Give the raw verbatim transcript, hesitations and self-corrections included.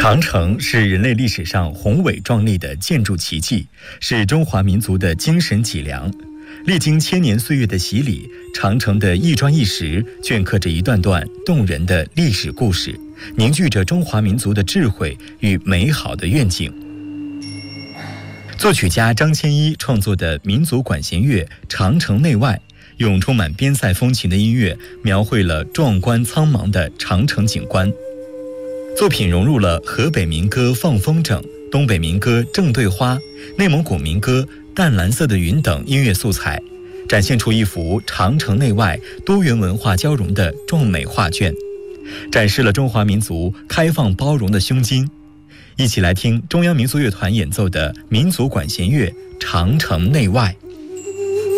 长城是人类历史上宏伟壮丽的建筑奇迹，是中华民族的精神脊梁。历经千年岁月的洗礼，长城的一砖一石镌刻着一段段动人的历史故事，凝聚着中华民族的智慧与美好的愿景。作曲家张千一创作的民族管弦乐《长城内外》，用充满边塞风情的音乐，描绘了壮观苍茫的长城景观。作品融入了河北民歌《放风筝》、东北民歌《正对花》、内蒙古民歌《淡蓝色的云》等音乐素材，展现出一幅长城内外多元文化交融的壮美画卷，展示了中华民族开放包容的胸襟。一起来听中央民族乐团演奏的民族管弦乐《长城内外》。